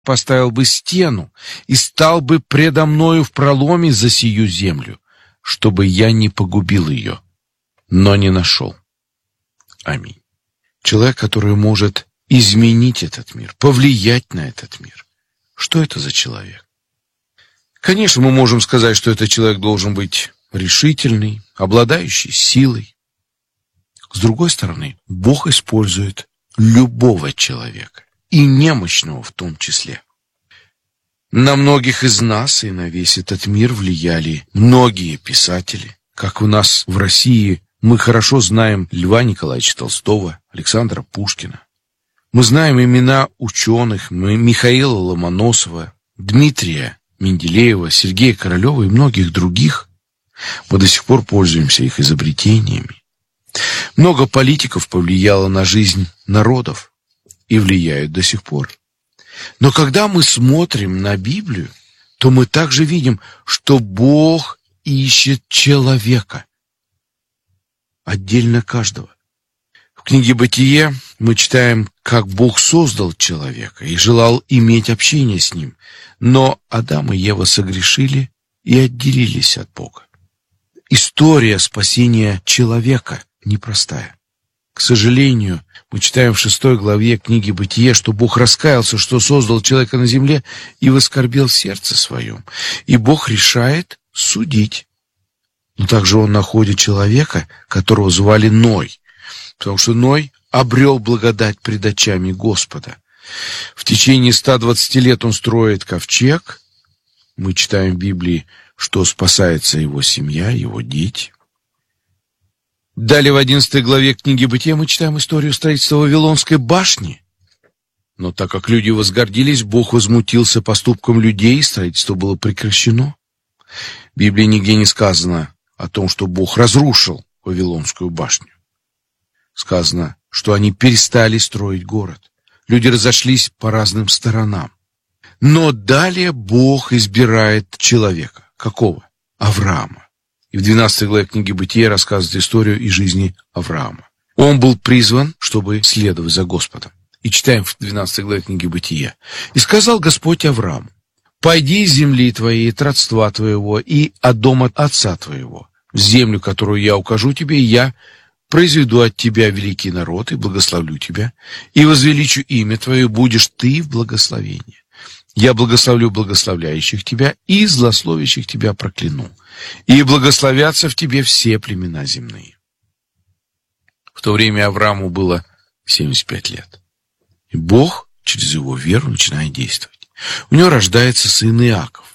поставил бы стену и стал бы предо мною в проломе за сию землю, чтобы я не погубил ее, но не нашел. Аминь. Человек, который может изменить этот мир, повлиять на этот мир. Что это за человек? Конечно, мы можем сказать, что этот человек должен быть решительный, обладающий силой. С другой стороны, Бог использует любого человека, и немощного в том числе. На многих из нас и на весь этот мир влияли многие писатели. Как у нас в России мы хорошо знаем Льва Николаевича Толстого, Александра Пушкина. Мы знаем имена ученых Михаила Ломоносова, Дмитрия Менделеева, Сергея Королева и многих других. Мы до сих пор пользуемся их изобретениями. Много политиков повлияло на жизнь народов и влияют до сих пор. Но когда мы смотрим на Библию, то мы также видим, что Бог ищет человека, отдельно каждого. В книге «Бытие» мы читаем, как Бог создал человека и желал иметь общение с ним, но Адам и Ева согрешили и отделились от Бога. История спасения человека непростая. К сожалению, мы читаем в 6 главе книги «Бытие», что Бог раскаялся, что создал человека на земле, и воскорбел в сердце своем. И Бог решает судить. Но также Он находит человека, которого звали Ной, потому что Ной обрел благодать пред очами Господа. В течение 120 лет он строит ковчег. Мы читаем в Библии, что спасается его семья, его дети. Далее в 11 главе книги «Бытия» мы читаем историю строительства Вавилонской башни. Но так как люди возгордились, Бог возмутился поступком людей, и строительство было прекращено. В Библии нигде не сказано о том, что Бог разрушил Вавилонскую башню. Сказано, что они перестали строить город. Люди разошлись по разным сторонам. Но далее Бог избирает человека. Какого? Авраама. И в 12 главе книги «Бытия» рассказывает историю из жизни Авраама. Он был призван, чтобы следовать за Господом. И читаем в 12 главе книги «Бытия». «И сказал Господь Аврааму: пойди из земли твоей, от родства твоего и от дома отца твоего, в землю, которую я укажу тебе, и я произведу от тебя великий народ, и благословлю тебя, и возвеличу имя твое, будешь ты в благословении. Я благословлю благословляющих тебя, и злословящих тебя прокляну, и благословятся в тебе все племена земные». В то время Аврааму было 75 лет. И Бог через его веру начинает действовать. У него рождается сын Иаков.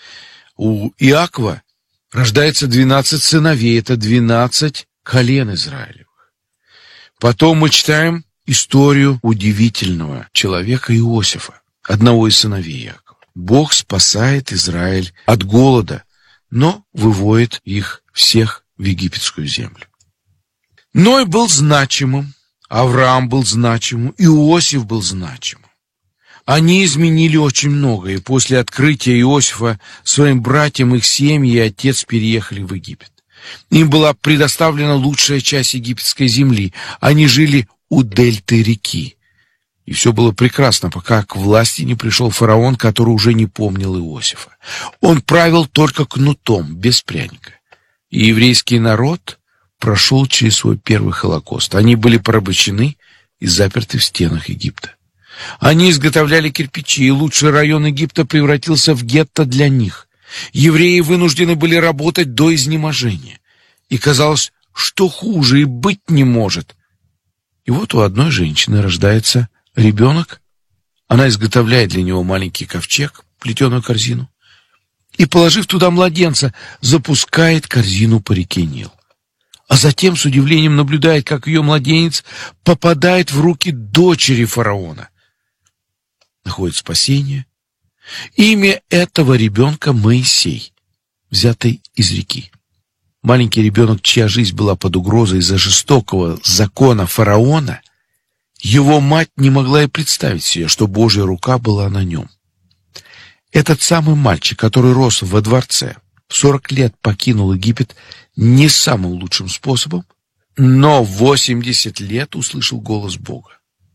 У Иакова рождается 12 сыновей, это 12 колен Израилевых. Потом мы читаем историю удивительного человека Иосифа, одного из сыновей Иакова. Бог спасает Израиль от голода, но выводит их всех в египетскую землю. Ной был значимым, Авраам был значимым, Иосиф был значимым. Они изменили очень много, и после открытия Иосифа своим братьям, их семьи и отец переехали в Египет. Им была предоставлена лучшая часть египетской земли. Они жили у дельты реки. И все было прекрасно, пока к власти не пришел фараон, который уже не помнил Иосифа. Он правил только кнутом, без пряника. И еврейский народ прошел через свой первый Холокост. Они были порабощены и заперты в стенах Египта. Они изготовляли кирпичи, и лучший район Египта превратился в гетто для них. Евреи вынуждены были работать до изнеможения. И казалось, что хуже и быть не может. И вот у одной женщины рождается ребенок. Она изготовляет для него маленький ковчег, плетеную корзину, и, положив туда младенца, запускает корзину по реке Нил. А затем с удивлением наблюдает, как ее младенец попадает в руки дочери фараона. Находит спасение. Имя этого ребенка Моисей, взятый из реки. Маленький ребенок, чья жизнь была под угрозой из-за жестокого закона фараона, его мать не могла и представить себе, что Божья рука была на нем. Этот самый мальчик, который рос во дворце, в 40 лет покинул Египет не самым лучшим способом, но в 80 лет услышал голос Бога.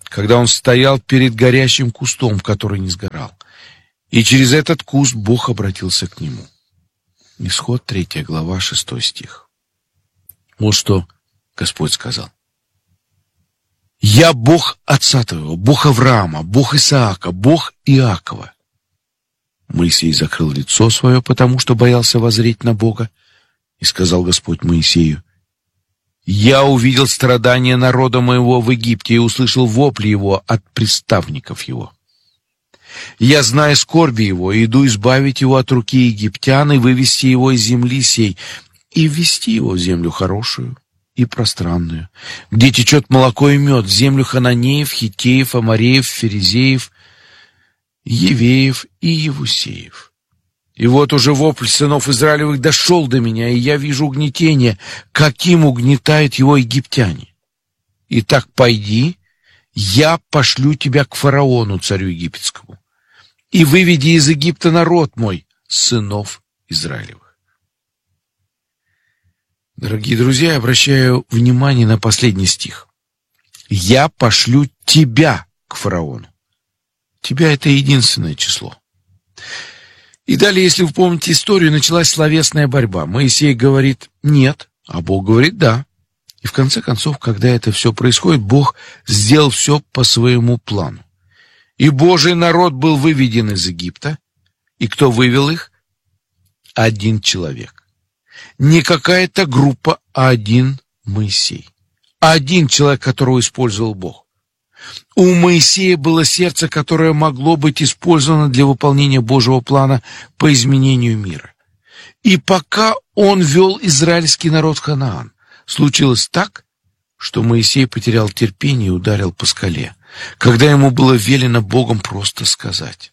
когда он стоял перед горящим кустом, который не сгорал. И через этот куст Бог обратился к нему. Исход 3 глава, 6 стих. Вот что Господь сказал. «Я Бог отца твоего, Бог Авраама, Бог Исаака, Бог Иакова». Моисей закрыл лицо свое, потому что боялся воззреть на Бога. И сказал Господь Моисею: «Я увидел страдания народа моего в Египте и услышал вопли его от приставников его. Я знаю скорби его, и иду избавить его от руки египтян и вывести его из земли сей, и ввести его в землю хорошую и пространную, где течет молоко и мед, в землю хананеев, хиттеев, амореев, ферезеев, евеев и евусеев. И вот уже вопль сынов Израилевых дошел до меня, и я вижу угнетение, каким угнетают его египтяне. Итак, пойди, я пошлю тебя к фараону, царю египетскому, и выведи из Египта народ мой, сынов Израилевых». Дорогие друзья, я обращаю внимание на последний стих. «Я пошлю тебя к фараону». Тебя — это единственное число. И далее, если вы помните историю, началась словесная борьба. Моисей говорит «нет», а Бог говорит «да». И в конце концов, когда это все происходит, Бог сделал все по своему плану. И Божий народ был выведен из Египта. И кто вывел их? Один человек. Не какая-то группа, а один Моисей. Один человек, которого использовал Бог. У Моисея было сердце, которое могло быть использовано для выполнения Божьего плана по изменению мира. И пока он вел израильский народ в Ханаан, случилось так, что Моисей потерял терпение и ударил по скале, когда ему было велено Богом просто сказать.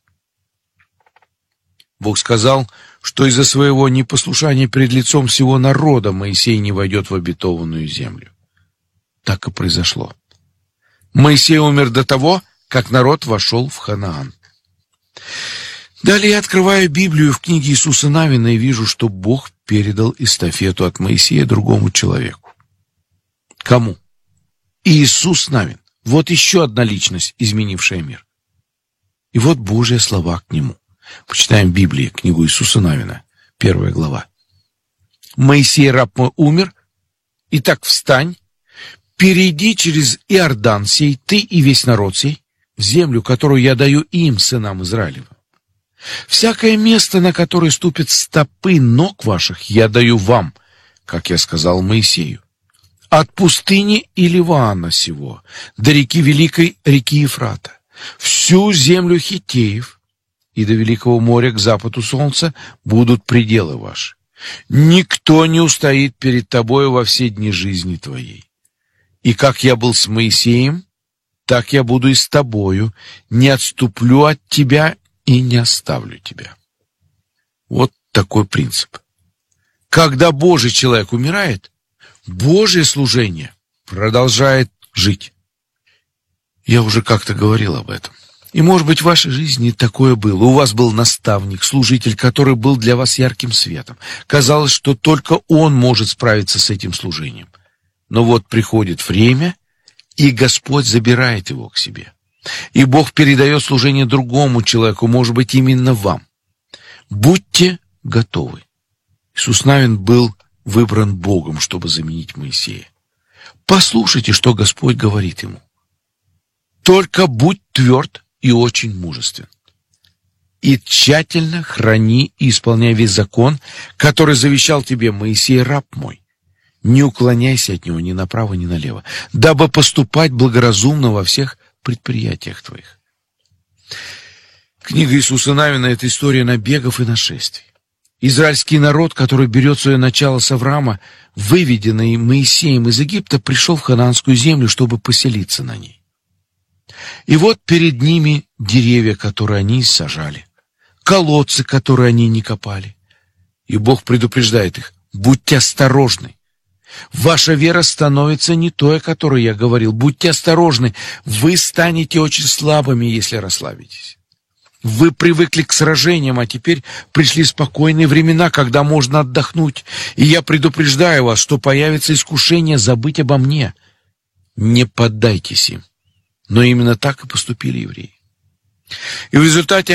Бог сказал, что из-за своего непослушания перед лицом всего народа Моисей не войдет в обетованную землю. Так и произошло. Моисей умер до того, как народ вошел в Ханаан. Далее я открываю Библию в книге Иисуса Навина и вижу, что Бог передал эстафету от Моисея другому человеку. Кому? Иисус Навин. Вот еще одна личность, изменившая мир. И вот Божьи слова к нему. Почитаем Библию, книгу Иисуса Навина, 1 глава. «Моисей, раб мой, умер. Итак, встань, перейди через Иордан сей, ты и весь народ сей, в землю, которую я даю им, сынам Израилевым. Всякое место, на которое ступят стопы ног ваших, я даю вам, как я сказал Моисею. От пустыни и Ливана сего, до реки Великой, реки Ефрата, всю землю хиттеев, и до Великого моря к западу солнца будут пределы ваши. Никто не устоит перед тобою во все дни жизни твоей. И как я был с Моисеем, так я буду и с тобою, не отступлю от тебя и не оставлю тебя». Вот такой принцип. Когда Божий человек умирает, Божье служение продолжает жить. Я уже как-то говорил об этом. И, может быть, в вашей жизни такое было. У вас был наставник, служитель, который был для вас ярким светом. Казалось, что только он может справиться с этим служением. Но вот приходит время, и Господь забирает его к себе. И Бог передает служение другому человеку, может быть, именно вам. Будьте готовы. Иисус Навин был выбран Богом, чтобы заменить Моисея. Послушайте, что Господь говорит ему. «Только будь тверд и очень мужествен. И тщательно храни и исполняй весь закон, который завещал тебе Моисей, раб мой. Не уклоняйся от него ни направо, ни налево, дабы поступать благоразумно во всех предприятиях твоих». Книга Иисуса Навина — это история набегов и нашествий. Израильский народ, который берет свое начало с Авраама, выведенный Моисеем из Египта, пришел в ханаанскую землю, чтобы поселиться на ней. И вот перед ними деревья, которые они сажали, колодцы, которые они не копали. И Бог предупреждает их: будьте осторожны. Ваша вера становится не той, о которой я говорил. Будьте осторожны. Вы станете очень слабыми, если расслабитесь. Вы привыкли к сражениям, а теперь пришли спокойные времена, когда можно отдохнуть. И я предупреждаю вас, что появится искушение забыть обо мне. Не поддайтесь им. Но именно так и поступили евреи. И в результате